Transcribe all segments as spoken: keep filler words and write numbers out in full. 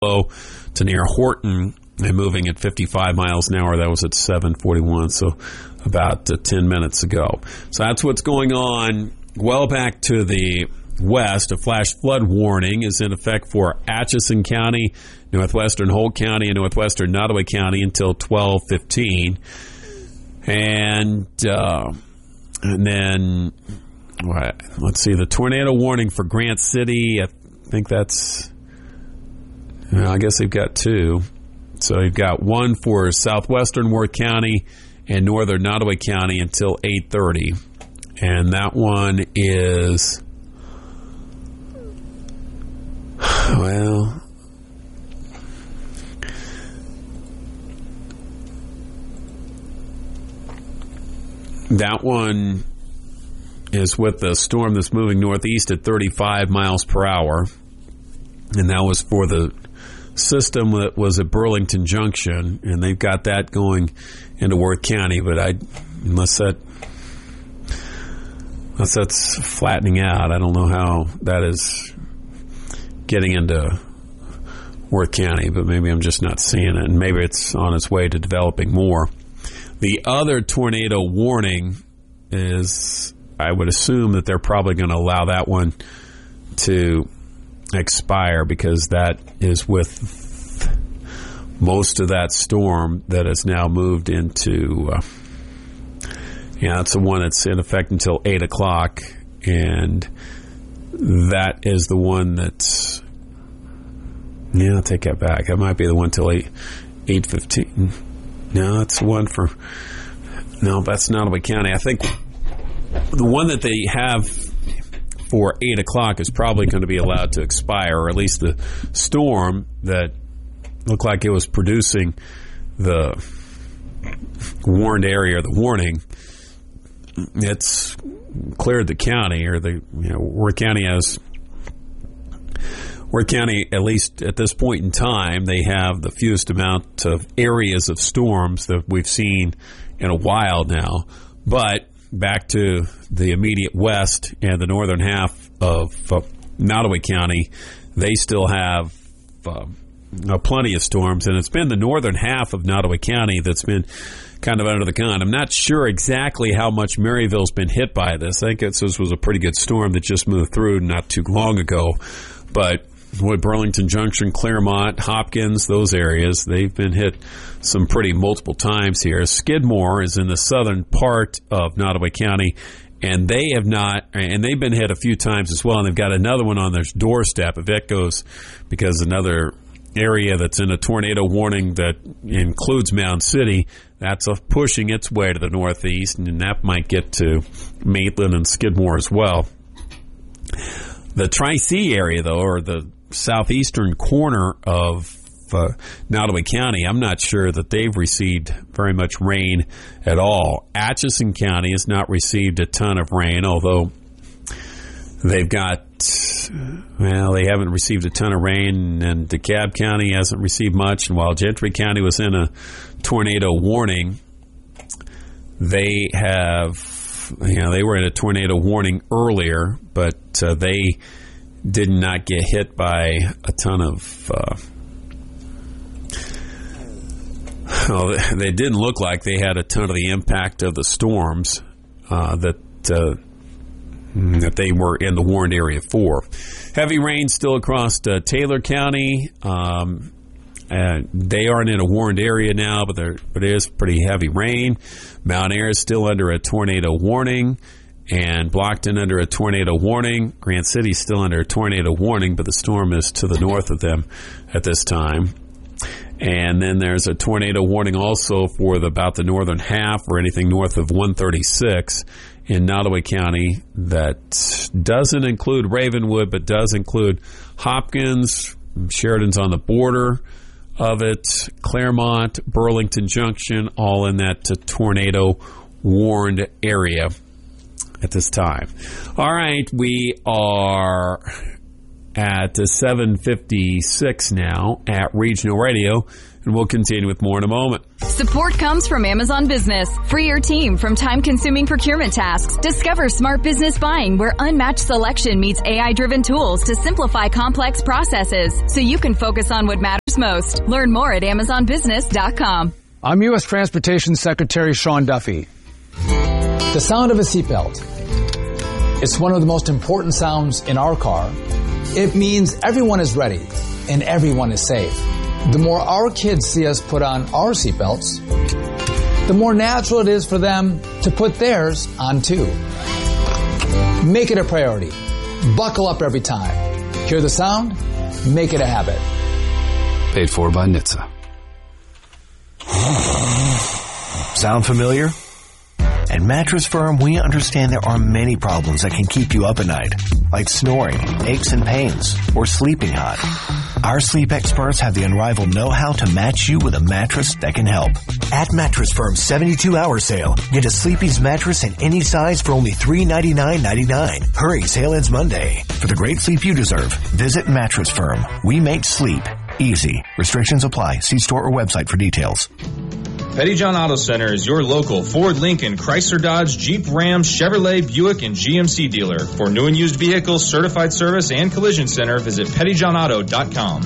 low to near Horton and moving at fifty-five miles an hour. That was at seven forty-one, so about uh, ten minutes ago. So that's what's going on. Well back to the west, a flash flood warning is in effect for Atchison County, northwestern Holt County, and northwestern Nottoway County until twelve fifteen. And, uh, and then, what, let's see, the tornado warning for Grant City, I think that's, well, I guess they've got two. So you've got one for southwestern Worth County and northern Nottoway County until eight thirty. And that one is, well, that one is with the storm that's moving northeast at thirty-five miles per hour. And that was for the system that was at Burlington Junction. And they've got that going into Worth County. But I, unless that, unless that's flattening out, I don't know how that is getting into Worth County. But maybe I'm just not seeing it. And maybe it's on its way to developing more. The other tornado warning is, I would assume that they're probably going to allow that one to expire because that is with most of that storm that has now moved into, uh, yeah, that's the one that's in effect until eight o'clock, and that is the one that's, yeah, I'll take that back. That might be the one till eight, eight fifteen. No, that's the one for, no, that's Nottoway County. I think the one that they have for eight o'clock is probably going to be allowed to expire, or at least the storm that looked like it was producing the warned area, the warning, it's cleared the county, or the, you know, Worth County has, Worth County, at least at this point in time, they have the fewest amount of areas of storms that we've seen in a while now. But back to the immediate west and the northern half of uh, Nottoway County, they still have uh, uh, plenty of storms. And it's been the northern half of Nottoway County that's been kind of under the gun. I'm not sure exactly how much Maryville's been hit by this. I think it's, this was a pretty good storm that just moved through not too long ago. But with Burlington Junction, Claremont, Hopkins, those areas, they've been hit some pretty multiple times here. Skidmore is in the southern part of Nottoway County, and they have not, and they've been hit a few times as well, and they've got another one on their doorstep. If that goes, because another area that's in a tornado warning that includes Mound City, that's a pushing its way to the northeast, and that might get to Maitland and Skidmore as well. The Tri-C area, though, or the southeastern corner of uh, Nottoway County, I'm not sure that they've received very much rain at all. Atchison County has not received a ton of rain, although they've got, well, they haven't received a ton of rain, and DeKalb County hasn't received much. And while Gentry County was in a tornado warning, they have, you know, they were in a tornado warning earlier, but uh, they did not get hit by a ton of, uh, well, they didn't look like they had a ton of the impact of the storms uh, that uh, that they were in the warned area for. Heavy rain still across uh, Taylor County. Um, uh, they aren't in a warned area now, but there but it is pretty heavy rain. Mount Ayr is still under a tornado warning, and Blockton under a tornado warning. Grant City still under a tornado warning, but the storm is to the north of them at this time. And then there's a tornado warning also for the, about the northern half, or anything north of one thirty-six in Nottoway County. That doesn't include Ravenwood, but does include Hopkins. Sheridan's on the border of it. Claremont, Burlington Junction, all in that uh, tornado warned area at this time. All right, we are at seven fifty-six now at Regional Radio, and we'll continue with more in a moment. Support comes from Amazon Business. Free your team from time-consuming procurement tasks. Discover smart business buying where unmatched selection meets A I-driven tools to simplify complex processes so you can focus on what matters most. Learn more at amazon business dot com. I'm U S Transportation Secretary Sean Duffy. The sound of a seatbelt. It's one of the most important sounds in our car. It means everyone is ready and everyone is safe. The more our kids see us put on our seatbelts, the more natural it is for them to put theirs on too. Make it a priority. Buckle up every time. Hear the sound? Make it a habit. Paid for by N H T S A. Sound familiar? At Mattress Firm, we understand there are many problems that can keep you up at night, like snoring, aches and pains, or sleeping hot. Our sleep experts have the unrivaled know-how to match you with a mattress that can help. At Mattress Firm's seventy-two hour sale, get a Sleepy's mattress in any size for only three hundred ninety-nine dollars and ninety-nine cents. Hurry, sale ends Monday. For the great sleep you deserve, visit Mattress Firm. We make sleep easy. Restrictions apply. See store or website for details. Pettyjohn Auto Center is your local Ford, Lincoln, Chrysler, Dodge, Jeep, Ram, Chevrolet, Buick, and G M C dealer. For new and used vehicles, certified service, and collision center, visit pettyjohn auto dot com.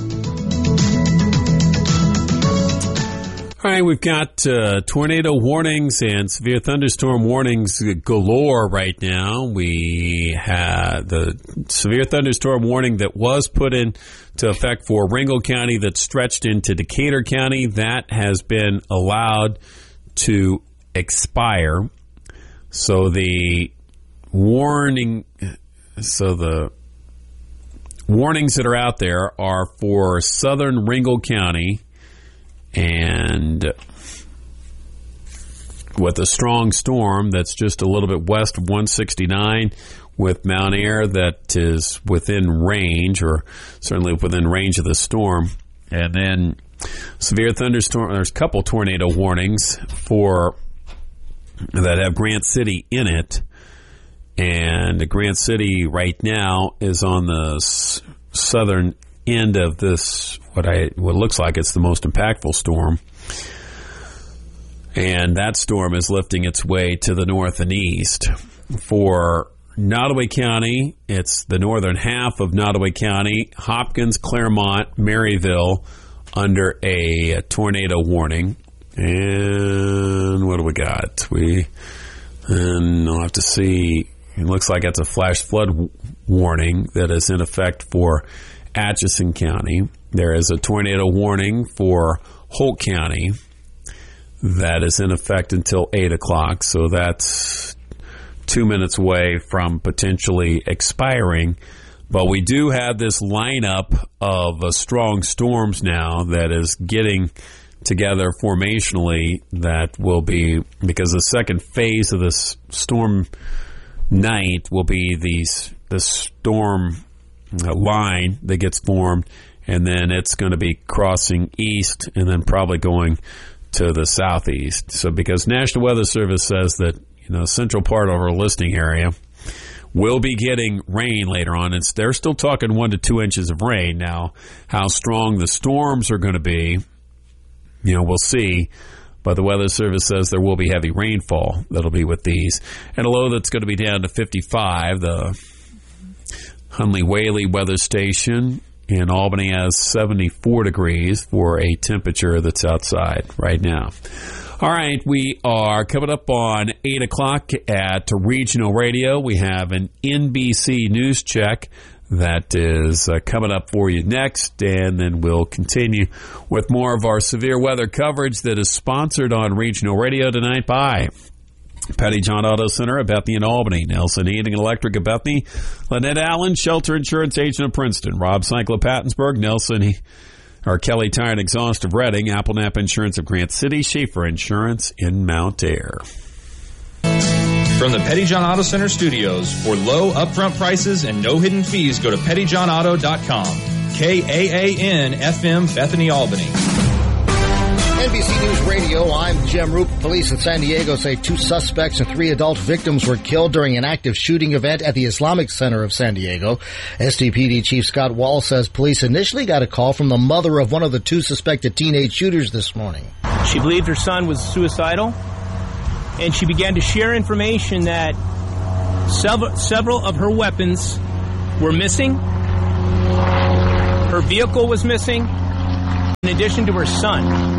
All right, we've got uh, tornado warnings and severe thunderstorm warnings galore right now. We had the severe thunderstorm warning that was put into effect for Ringgold County that stretched into Decatur County. That has been allowed to expire. So the warning, so the warnings that are out there are for southern Ringgold County, and with a strong storm that's just a little bit west of one sixty-nine, with Mount Ayr that is within range, or certainly within range of the storm. And then severe thunderstorm, there's a couple tornado warnings for that have Grant City in it. And Grant City right now is on the s- southern end of this, what I what looks like it's the most impactful storm. And that storm is lifting its way to the north and east. For Nottoway County, it's the northern half of Nottoway County, Hopkins, Claremont, Maryville, under a tornado warning. And what do we got? We, and I'll have to see. It looks like it's a flash flood w- warning that is in effect for Atchison County. There is a tornado warning for Holt County that is in effect until eight o'clock. So that's two minutes away from potentially expiring. But we do have this lineup of uh, strong storms now that is getting together formationally that will be, because the second phase of this storm night will be these the storm line that gets formed, and then it's going to be crossing east and then probably going to the southeast. So because National Weather Service says that, you know, central part of our listing area will be getting rain later on, and they're still talking one to two inches of rain. Now, how strong the storms are going to be, you know, we'll see. But the Weather Service says there will be heavy rainfall that'll be with these. And a low that's going to be down to fifty-five. The Hunley-Whaley weather station in Albany has seventy-four degrees for a temperature that's outside right now. All right, we are coming up on eight o'clock at Regional Radio. We have an N B C News Check that is uh, coming up for you next, and then we'll continue with more of our severe weather coverage that is sponsored on Regional Radio tonight by Pettyjohn Auto Center of Bethany and Albany, Nelson Heating and Electric of Bethany, Lynette Allen, Shelter Insurance Agent of Princeton, Rob Cycle of Pattonsburg, Nelson or Kelly Tire and Exhaust of Reading, Apple Napa Insurance of Grant City, Schaefer Insurance in Mount Ayr. From the Pettyjohn Auto Center studios, for low upfront prices and no hidden fees, go to pettyjohn auto dot com. K A A N F M, Bethany, Albany. N B C News Radio, I'm Jim Roop. Police in San Diego say two suspects and three adult victims were killed during an active shooting event at the Islamic Center of San Diego. S D P D Chief Scott Wall says police initially got a call from the mother of one of the two suspected teenage shooters this morning. She believed her son was suicidal, and she began to share information that several, several of her weapons were missing. Her vehicle was missing, in addition to her son.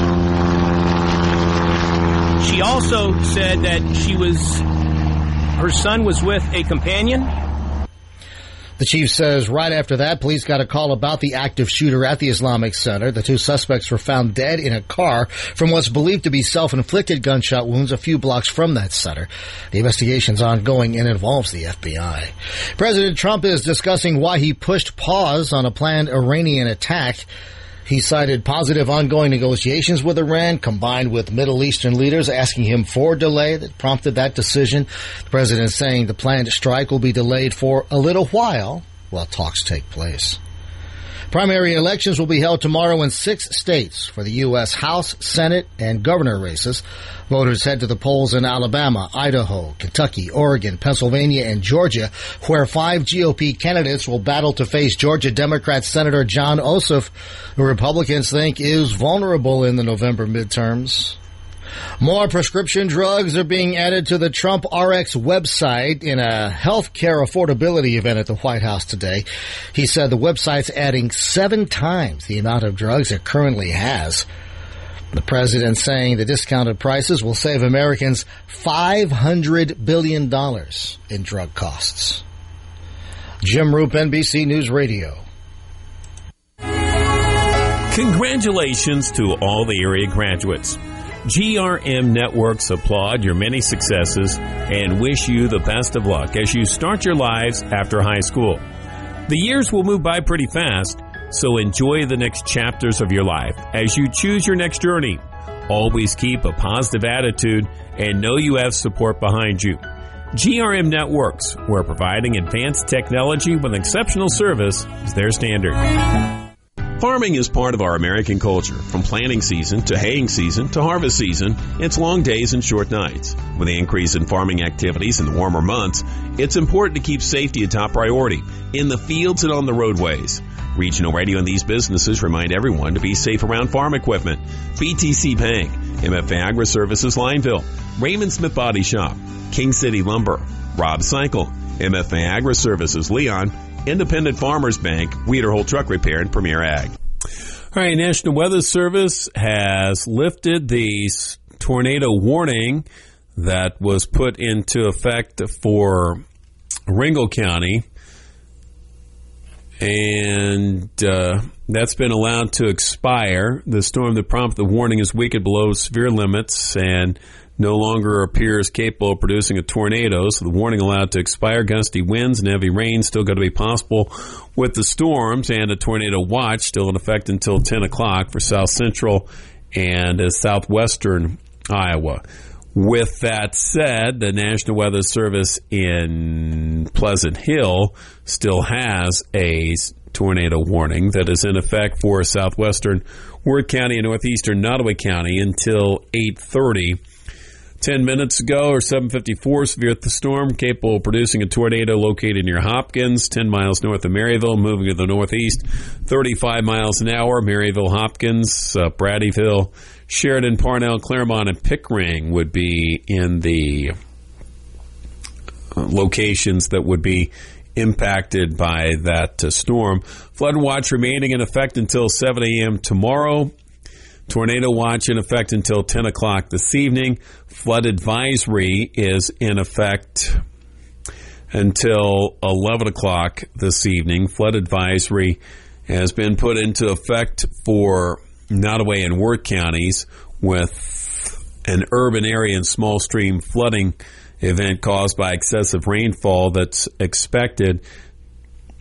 She also said that she was, her son was with a companion. The chief says right after that, police got a call about the active shooter at the Islamic Center. The two suspects were found dead in a car from what's believed to be self-inflicted gunshot wounds a few blocks from that center. The investigation's ongoing and involves the F B I. President Trump is discussing why he pushed pause on a planned Iranian attack. He cited positive ongoing negotiations with Iran, combined with Middle Eastern leaders asking him for delay that prompted that decision. The president saying the planned strike will be delayed for a little while while talks take place. Primary elections will be held tomorrow in six states for the U S House, Senate, and governor races. Voters head to the polls in Alabama, Idaho, Kentucky, Oregon, Pennsylvania, and Georgia, where five G O P candidates will battle to face Georgia Democrat Senator Jon Ossoff, who Republicans think is vulnerable in the November midterms. More prescription drugs are being added to the Trump R X website in a healthcare affordability event at the White House today. He said the website's adding seven times the amount of drugs it currently has. The president saying the discounted prices will save Americans five hundred billion dollars in drug costs. Jim Roop, N B C News Radio. Congratulations to all the area graduates. G R M Networks applaud your many successes and wish you the best of luck as you start your lives after high school. The years will move by pretty fast, so enjoy the next chapters of your life as you choose your next journey. Always keep a positive attitude and know you have support behind you. G R M Networks, where providing advanced technology with exceptional service is their standard. Farming is part of our American culture. From planting season to haying season to harvest season, it's long days and short nights. With the increase in farming activities in the warmer months, it's important to keep safety a top priority in the fields and on the roadways. Regional Radio and these businesses remind everyone to be safe around farm equipment. B T C Bank, M F A Agri Services Lineville, Raymond Smith Body Shop, King City Lumber, Rob Cycle, M F A Agri Services Leon, Independent Farmers Bank, Wiederholt Truck Repair, and Premier Ag. All right, National Weather Service has lifted the tornado warning that was put into effect for Ringo County, and uh, that's been allowed to expire. The storm that prompted the warning is weakened below severe limits and no longer appears capable of producing a tornado, so the warning allowed to expire. Gusty winds and heavy rain still going to be possible with the storms, and a tornado watch still in effect until ten o'clock for south central and uh, southwestern Iowa. With that said, the National Weather Service in Pleasant Hill still has a tornado warning that is in effect for southwestern Worth County and northeastern Nottoway County until eight thirty. Ten minutes ago, or seven fifty-four, severe storm capable of producing a tornado located near Hopkins, ten miles north of Maryville, moving to the northeast, thirty-five miles an hour. Maryville, Hopkins, uh, Bradyville, Sheridan, Parnell, Claremont, and Pickering would be in the uh, locations that would be impacted by that uh, storm. Flood watch remaining in effect until seven a.m. tomorrow. Tornado watch in effect until ten o'clock this evening. Flood advisory is in effect until eleven o'clock this evening. Flood advisory has been put into effect for Nottoway and Worth counties with an urban area and small stream flooding event caused by excessive rainfall that's expected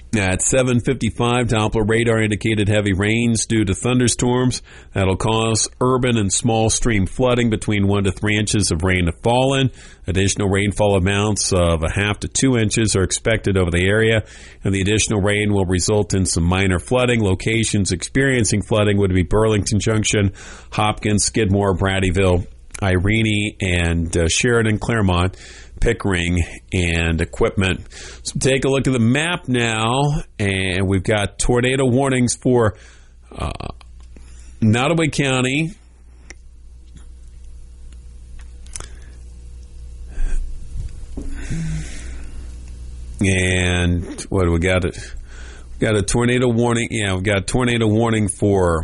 At seven fifty-five, Doppler radar indicated heavy rains due to thunderstorms. That'll cause urban and small stream flooding between one to three inches of rain to fall in. Additional rainfall amounts of a half to two inches are expected over the area, and the additional rain will result in some minor flooding. Locations experiencing flooding would be Burlington Junction, Hopkins, Skidmore, Bradyville, Irene, and uh, Sheridan, Claremont, Pickering, and Equipment. So take a look at the map now, and we've got tornado warnings for uh, Nottoway County, and what do we got? It we got a tornado warning. Yeah, we've got a tornado warning for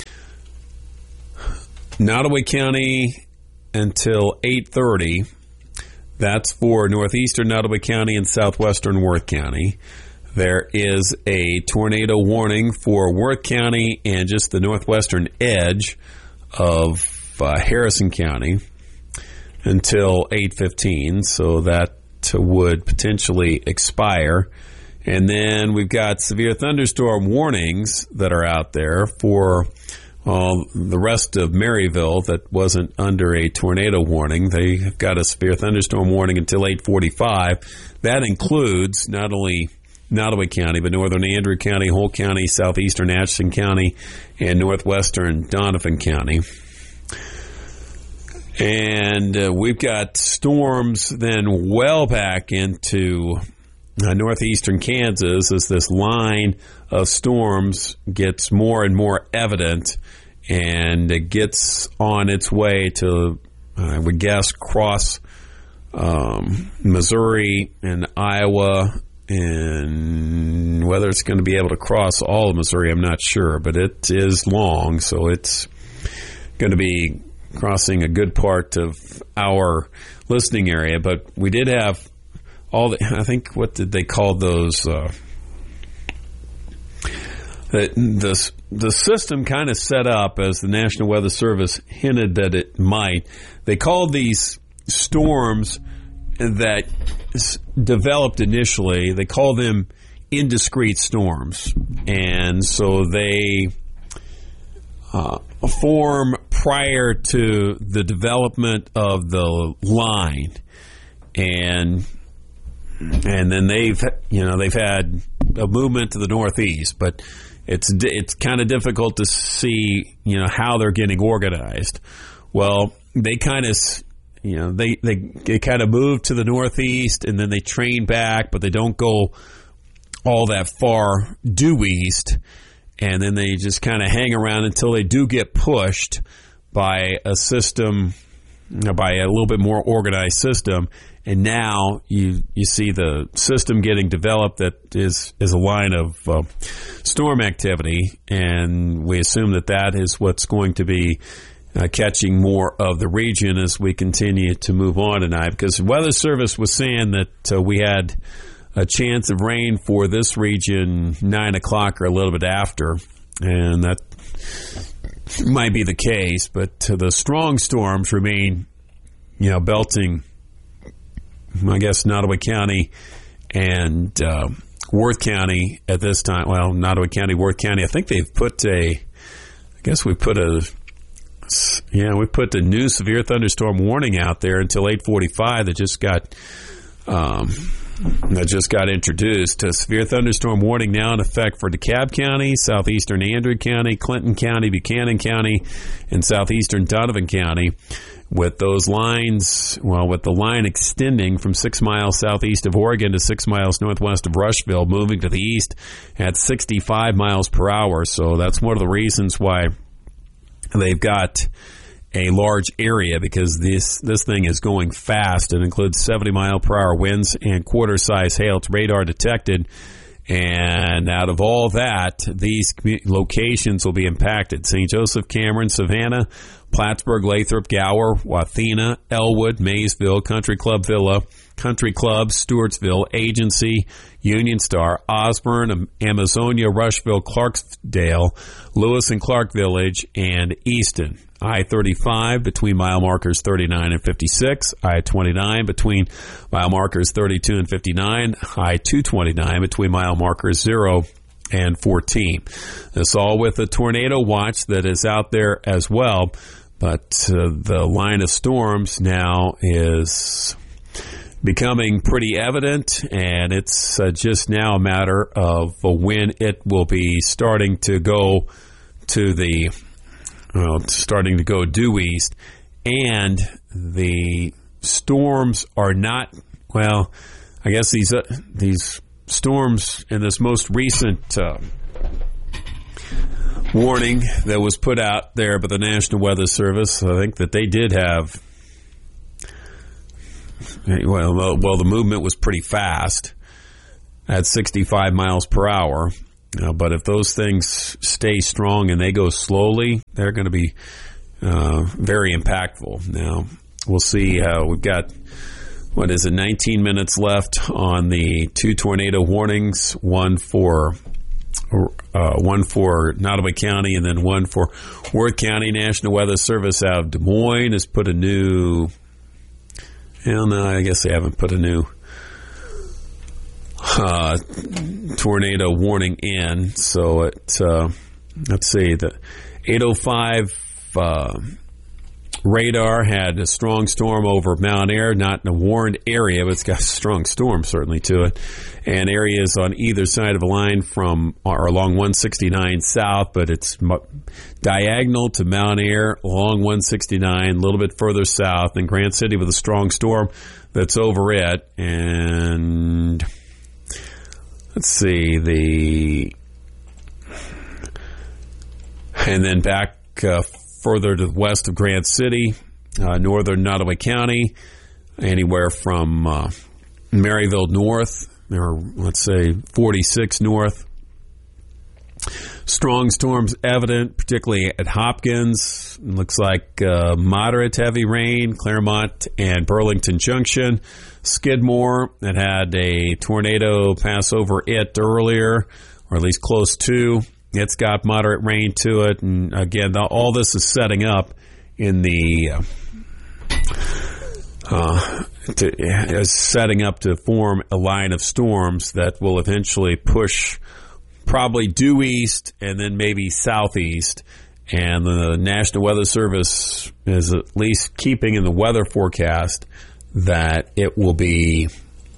Nottoway County until eight thirty. That's for northeastern Nottoway County and southwestern Worth County. There is a tornado warning for Worth County and just the northwestern edge of uh, Harrison County until eight fifteen, so that would potentially expire. And then we've got severe thunderstorm warnings that are out there for Uh, the rest of Maryville that wasn't under a tornado warning. They've got a severe thunderstorm warning until eight forty-five. That includes not only Nottoway County, but northern Andrew County, Holt County, southeastern Atchison County, and northwestern Donovan County. And uh, we've got storms then well back into uh, northeastern Kansas as this line of storms gets more and more evident, and it gets on its way to, I would guess, cross um, Missouri and Iowa, and whether it's going to be able to cross all of Missouri, I'm not sure, but it is long, so it's going to be crossing a good part of our listening area. But we did have all the, I think, what did they call those? Uh, the, the, the system kind of set up, as the National Weather Service hinted that it might. They called these storms that developed initially, they call them indiscrete storms. And so they uh, form prior to the development of the line. And and then they've, you know, they've had a movement to the northeast, but it's it's kind of difficult to see, you know, how they're getting organized. Well, they kind of, you know, they, they, they kind of move to the northeast, and then they train back, but they don't go all that far due east, and then they just kind of hang around until they do get pushed by a system, you know, by a little bit more organized system. And now you you see the system getting developed that is, is a line of uh, storm activity, and we assume that that is what's going to be uh, catching more of the region as we continue to move on tonight. Because the Weather Service was saying that uh, we had a chance of rain for this region nine o'clock or a little bit after, and that might be the case. But uh, the strong storms remain, you know, belting, I guess, Nottoway County and uh, Worth County at this time. Well, Nottoway County, Worth County. I think they've put a, I guess we put a, yeah, we put a new severe thunderstorm warning out there until eight forty-five that just got, um, that just got introduced. A severe thunderstorm warning now in effect for DeKalb County, southeastern Andrew County, Clinton County, Buchanan County, and southeastern Donovan County. With those lines, well, with the line extending from six miles southeast of Oregon to six miles northwest of Rushville, moving to the east at sixty-five miles per hour. So that's one of the reasons why they've got a large area, because this this thing is going fast. It includes seventy mile per hour winds and quarter size hail. It's radar detected. And out of all that, these locations will be impacted: Saint Joseph, Cameron, Savannah, Plattsburgh, Lathrop, Gower, Wathena, Elwood, Maysville, Country Club Villa, Country Club, Stewartsville, Agency, Union Star, Osborne, Amazonia, Rushville, Clarksdale, Lewis and Clark Village, and Easton. I thirty-five between mile markers thirty-nine and fifty-six. I twenty-nine between mile markers thirty-two and fifty-nine. I two twenty-nine between mile markers zero and fourteen. This all with a tornado watch that is out there as well. But uh, the line of storms now is becoming pretty evident, and it's uh, just now a matter of uh, when it will be starting to go to the Well, it's starting to go due east, and the storms are not, well, I guess these uh, these storms in this most recent uh, warning that was put out there by the National Weather Service, I think that they did have, well, well, the movement was pretty fast at sixty-five miles per hour. Uh, but if those things stay strong and they go slowly, they're going to be uh, very impactful. Now, we'll see. Uh, we've got, what is it, nineteen minutes left on the two tornado warnings, one for uh, one for Nottaway County and then one for Worth County. National Weather Service out of Des Moines has put a new, well, no, I guess they haven't put a new Uh, tornado warning in. So it, uh, let's see, the eight oh five uh, radar had a strong storm over Mount Ayr, not in a warned area, but it's got a strong storm certainly to it. And areas on either side of the line from or along one sixty-nine south, but it's diagonal to Mount Ayr along one sixty-nine, a little bit further south, and Grant City with a strong storm that's over it. And let's see, the, and then back uh, further to the west of Grant City, uh, northern Nottaway County, anywhere from uh, Maryville north, or let's say forty-six north. Strong storms evident, particularly at Hopkins. Looks like uh, moderate heavy rain, Claremont and Burlington Junction. Skidmore, that had a tornado pass over it earlier, or at least close to. It's got moderate rain to it. And again, the, all this is setting up in the uh, to, is setting up to form a line of storms that will eventually push probably due east and then maybe southeast. And the National Weather Service is at least keeping in the weather forecast that it will be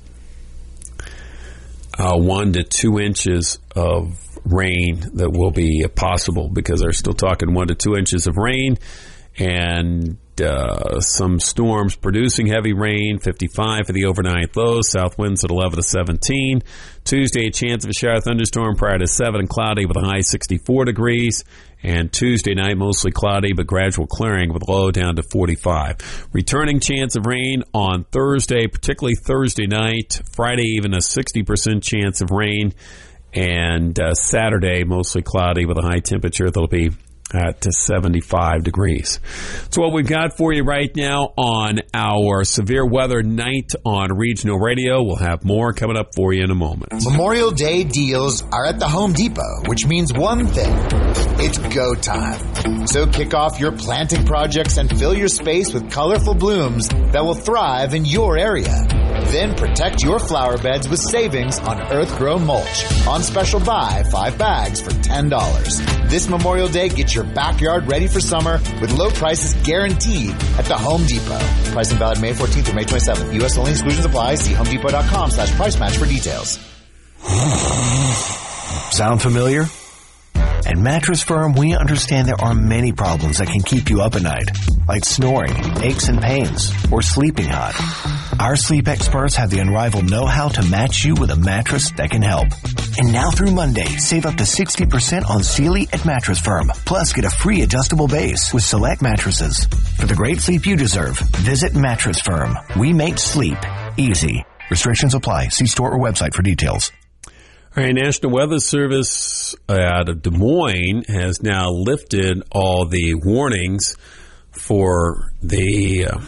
uh, one to two inches of rain that will be possible, because they're still talking one to two inches of rain and uh, some storms producing heavy rain. fifty-five for the overnight low. South winds at eleven to seventeen. Tuesday, a chance of a shower thunderstorm prior to seven and cloudy with a high sixty-four degrees. And Tuesday night, mostly cloudy but gradual clearing with a low down to forty-five. Returning chance of rain on Thursday, particularly Thursday night. Friday, even a sixty percent chance of rain. And uh, Saturday, mostly cloudy with a high temperature that'll be at seventy-five degrees. So what we've got for you right now on our severe weather night on regional radio. We'll have more coming up for you in a moment. Memorial Day deals are at the Home Depot, which means one thing. It's go time. So kick off your planting projects and fill your space with colorful blooms that will thrive in your area. Then protect your flower beds with savings on earth-grown mulch. On special buy, five bags for ten dollars. This Memorial Day, get your backyard ready for summer with low prices guaranteed at the Home Depot. Pricing valid May fourteenth through May twenty-seventh. U S only, exclusions apply. See homedepot.com slash price match for details. Sound familiar? At Mattress Firm, we understand there are many problems that can keep you up at night, like snoring, aches and pains, or sleeping hot. Our sleep experts have the unrivaled know-how to match you with a mattress that can help. And now through Monday, save up to sixty percent on Sealy at Mattress Firm. Plus, get a free adjustable base with select mattresses. For the great sleep you deserve, visit Mattress Firm. We make sleep easy. Restrictions apply. See store or website for details. All right, National Weather Service out of Des Moines has now lifted all the warnings for the uh,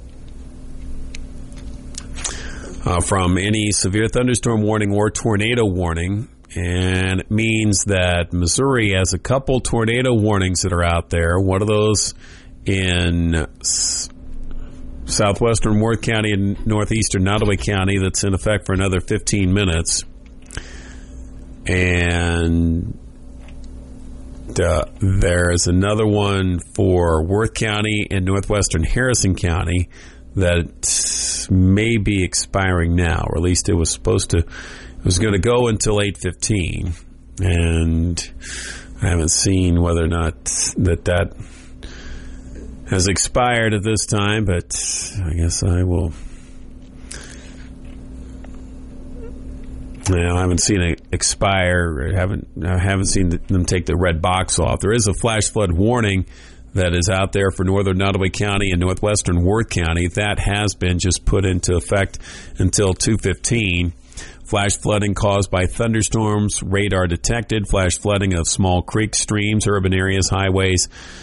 uh, from any severe thunderstorm warning or tornado warning. And it means that Missouri has a couple tornado warnings that are out there. One of those in s- southwestern Worth County and northeastern Nottoway County that's in effect for another fifteen minutes. And uh, there's another one for Worth County and northwestern Harrison County that may be expiring now, or at least it was supposed to. It was going to go until eight fifteen, and I haven't seen whether or not that that has expired at this time, but I guess I will. No, I haven't seen it expire. I haven't, I haven't seen them take the red box off. There is a flash flood warning that is out there for northern Nottoway County and northwestern Worth County. That has been just put into effect until two fifteen. Flash flooding caused by thunderstorms, radar detected. Flash flooding of small creeks, streams, urban areas, highways,